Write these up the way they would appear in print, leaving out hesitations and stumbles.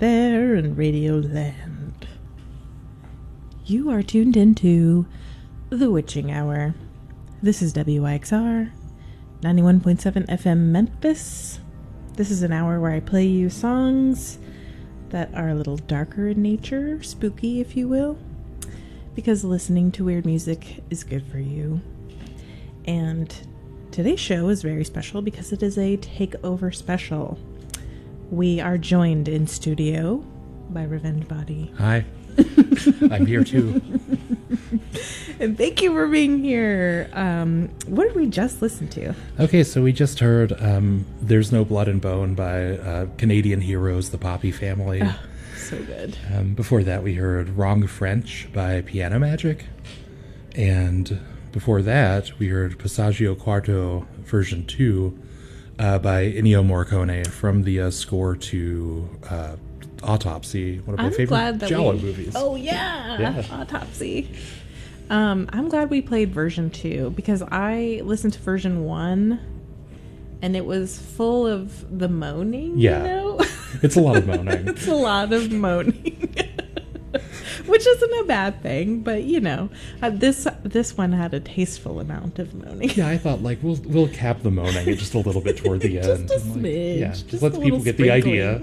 there in Radio Land. You are tuned into The Witching Hour. This is WYXR 91.7 FM Memphis. This is an hour where I play you songs that are a little darker in nature, spooky if you will, because listening to weird music is good for you. And today's show is very special because it is a takeover special. We are joined in studio by Revenge Body. Hi. I'm here too. And thank you for being here. What did we just listen to? Okay, so we just heard There's No Blood and Bone by Canadian Heroes, the Poppy Family. Oh, so good. Before that, we heard Wrong French by Piano Magic. And before that, we heard Passaggio Quarto version 2 by Ennio Morricone from the score to Autopsy, one of my favorite Giallo movies. Oh, yeah. Autopsy. I'm glad we played version 2 because I listened to version 1 and it was full of the moaning, Yeah. you know? It's a lot of moaning. It's a lot of moaning. Which isn't a bad thing, but you know, this one had a tasteful amount of moaning. Yeah, I thought like we'll cap the moaning just a little bit toward the end. Just a smidge. Yeah, just let people get the idea.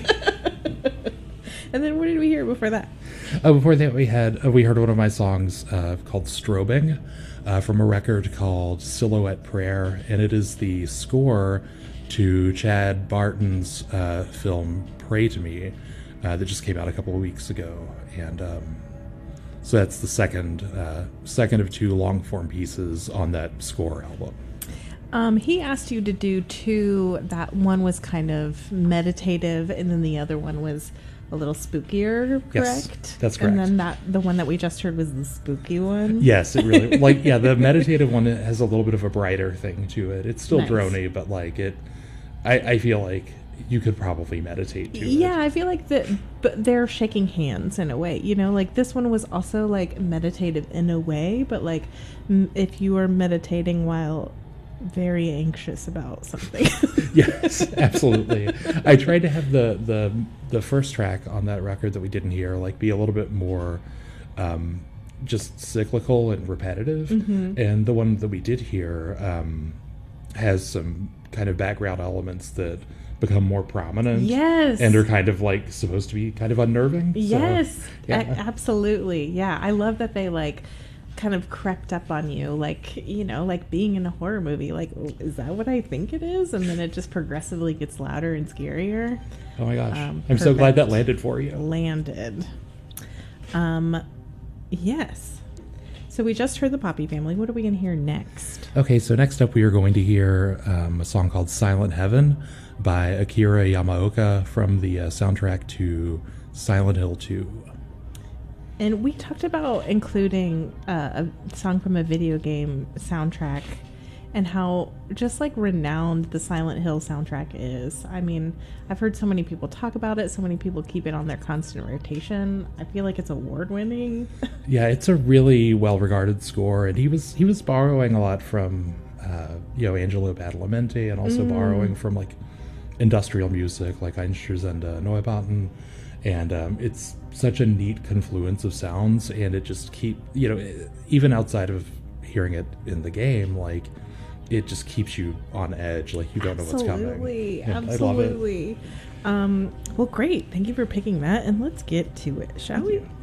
And then what did we hear before that? Before that, we heard one of my songs called Strobing from a record called Silhouette Prayer, and it is the score to Chad Barton's film Pray to Me that just came out a couple of weeks ago, and so that's the second of two long-form pieces on that score album. He asked you to do two. That one was kind of meditative, and then the other one was a little spookier, correct? Yes, that's correct. And then the one that we just heard was the spooky one? Yes, it really... the meditative one has a little bit of a brighter thing to it. It's still drony, but I feel like you could probably meditate to it. Yeah, I feel like but they're shaking hands in a way, you know? Like, this one was also, meditative in a way, but, if you are meditating while very anxious about something. Yes, absolutely. I tried to have the first track on that record that we didn't hear be a little bit more just cyclical and repetitive, and the one that we did hear has some kind of background elements that become more prominent. Yes. And are kind of supposed to be kind of unnerving. Yes. So, yeah. Absolutely. Yeah. I love that they kind of crept up on you, being in a horror movie. Is that what I think it is? And then it just progressively gets louder and scarier. Oh my gosh. I'm so glad that landed for you. Landed. Yes. So we just heard the Poppy Family. What are we going to hear next? Okay, so next up we are going to hear a song called Silent Heaven by Akira Yamaoka from the soundtrack to Silent Hill 2. And we talked about including a song from a video game soundtrack and how just renowned the Silent Hill soundtrack is. I mean, I've heard so many people talk about it, so many people keep it on their constant rotation. I feel like it's award-winning. Yeah, it's a really well-regarded score, and he was borrowing a lot from Angelo Badalamenti, and also borrowing from industrial music like Einstürzende Neubauten, and it's such a neat confluence of sounds, and it just even outside of hearing it in the game, it just keeps you on edge, you don't know what's coming. Yeah, absolutely. I love it. Well, great. Thank you for picking that, and let's get to it, shall we?